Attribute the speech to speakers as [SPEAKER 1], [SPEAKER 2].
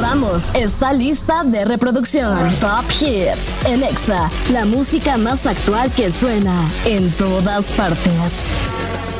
[SPEAKER 1] Ramos está lista de reproducción. Top Hits en Exa, la música más actual que suena en todas partes.